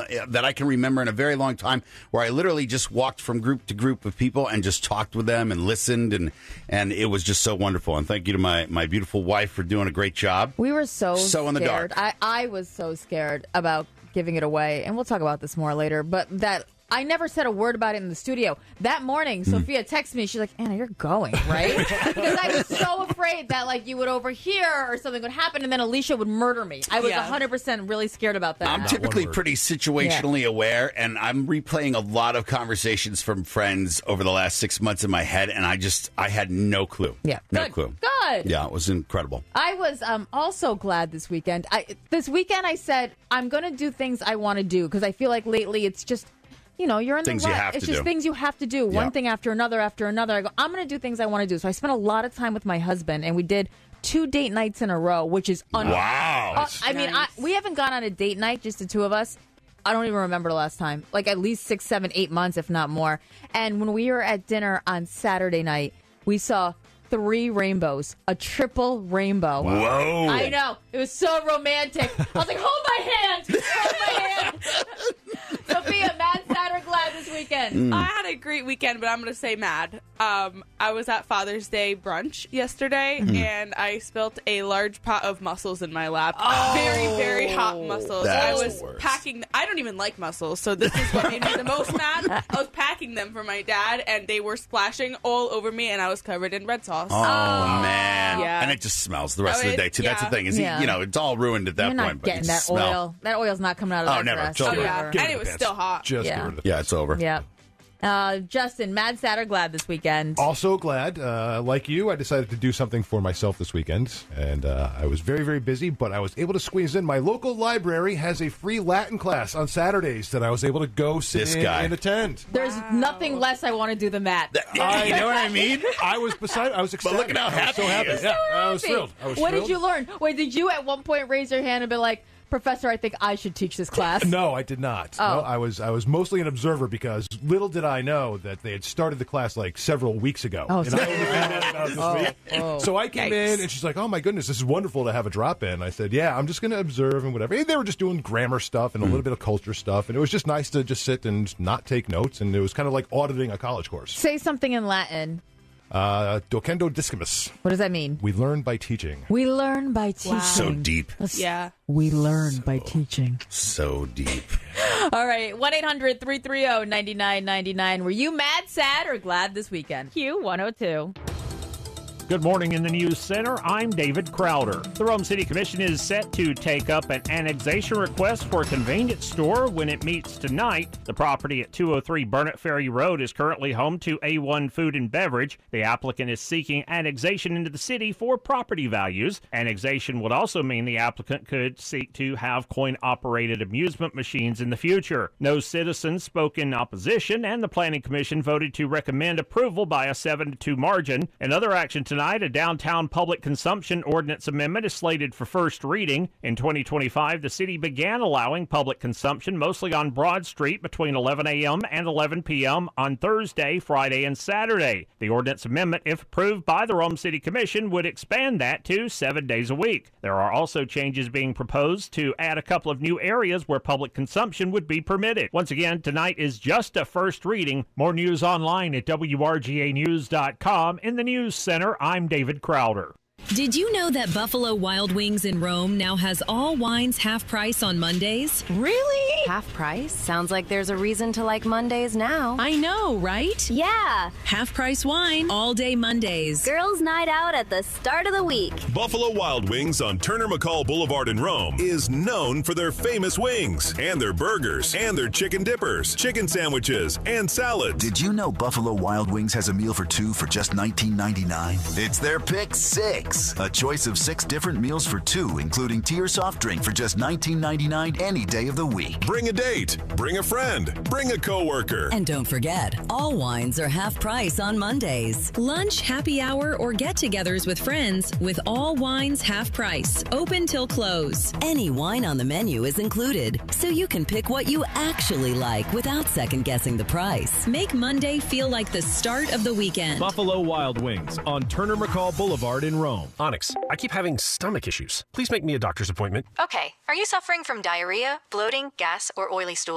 that I can remember in a very long time, where I literally just walked from group to group of people and just talked with them and listened, and it was just so wonderful. And thank you to my beautiful wife for doing a great job. We were so in the dark. I was so scared about giving it away, and we'll talk about this more later, but that I never said a word about it in the studio. That morning, Sophia texted me. She's like, Anna, you're going, right? Because I was so afraid that, like, you would overhear or something would happen, and then Alicia would murder me. I was 100% really scared about that. I'm typically pretty situationally aware, and I'm replaying a lot of conversations from friends over the last 6 months in my head, and I had no clue. Yeah. No clue. Good. Yeah, it was incredible. I was also glad this weekend. This weekend I said, I'm going to do things I want to do, because I feel like lately it's just, you're in things the rut. You have it's to just do. Things you have to do, one thing after another after another. I go, I'm going to do things I want to do. So I spent a lot of time with my husband, and we did 2 date nights in a row, which is wow. I mean, we haven't gone on a date night, just the two of us. I don't even remember the last time. Like at least 6, 7, 8 months, if not more. And when we were at dinner on Saturday night, we saw 3 rainbows, a triple rainbow. Whoa. I know. It was so romantic. I was like, hold my hand. Hold my hand. Sophia, mad, sad, or glad this weekend? I had a great weekend, but I'm going to say mad. I was at Father's Day brunch yesterday, and I spilt a large pot of mussels in my lap. Very, very hot mussels. I was packing. I don't even like mussels, so this is what made me the most mad. I was packing them for my dad, and they were splashing all over me, and I I was covered in red sauce. Oh, man. Yeah. And it just smells the rest of the day, too. That's the thing. It's all ruined at that You're not point. getting but that smell. oil. That oil's not coming out of that never. dress. Totally. Oh, yeah. And it was still hot. Just get rid of the Yeah, it's over. Yeah. Justin, mad, sad, or glad this weekend? Also glad. Like you, I decided to do something for myself this weekend, and I was very, very busy, but I was able to squeeze in. My local library has a free Latin class on Saturdays that I was able to go sit in and attend. There's nothing less I want to do than that. You know what I mean? I was ecstatic. But look at how happy I was so happy. he is. Yeah, I was thrilled. What did you learn? Wait, did you at one point raise your hand and be like, Professor, I think I should teach this class? No, I did not. Oh. No, I was mostly an observer because little did I know that they had started the class like several weeks ago. Oh, and I only found out about it this week. So I came in and she's like, "Oh my goodness, this is wonderful to have a drop in." I said, "Yeah, I'm just going to observe and whatever." And they were just doing grammar stuff and a little bit of culture stuff, and it was just nice to just sit and not take notes, and it was kind of like auditing a college course. Say something in Latin. Docendo discimus. What does that mean? We learn by teaching. We learn by teaching. Wow. So deep. Yeah. We learn by teaching. So deep. All right, 1-800-330-9999. Were you mad, sad, or glad this weekend? Q102. Good morning in the News Center. I'm David Crowder. The Rome City Commission is set to take up an annexation request for a convenience store when it meets tonight. The property at 203 Burnett Ferry Road is currently home to A1 Food and Beverage. The applicant is seeking annexation into the city for property values. Annexation would also mean the applicant could seek to have coin-operated amusement machines in the future. No citizens spoke in opposition, and the Planning Commission voted to recommend approval by a 7-2 margin. Another action tonight, a downtown public consumption ordinance amendment is slated for first reading. In 2025, the city began allowing public consumption mostly on Broad Street between 11 a.m. and 11 p.m. on Thursday, Friday, and Saturday. The ordinance amendment, if approved by the Rome City Commission, would expand that to 7 days a week. There are also changes being proposed to add a couple of new areas where public consumption would be permitted. Once again, tonight is just a first reading. More news online at WRGAnews.com. In the News Center, I'm David Crowder. Did you know that Buffalo Wild Wings in Rome now has all wines half price on Mondays? Really? Half price? Sounds like there's a reason to like Mondays now. I know, right? Yeah. Half price wine all day Mondays. Girls' night out at the start of the week. Buffalo Wild Wings on Turner McCall Boulevard in Rome is known for their famous wings and their burgers and their chicken dippers, chicken sandwiches, and salads. Did you know Buffalo Wild Wings has a meal for two for just $19.99? It's their Pick Six. A choice of 6 different meals for two, including tea or soft drink for just $19.99 any day of the week. Bring a date, bring a friend, bring a coworker. And don't forget, all wines are half price on Mondays. Lunch, happy hour, or get-togethers with friends with all wines half price. Open till close. Any wine on the menu is included, so you can pick what you actually like without second-guessing the price. Make Monday feel like the start of the weekend. Buffalo Wild Wings on Turner McCall Boulevard in Rome. Onyx, I keep having stomach issues. Please make me a doctor's appointment. Okay, are you suffering from diarrhea, bloating, gas, or oily stool?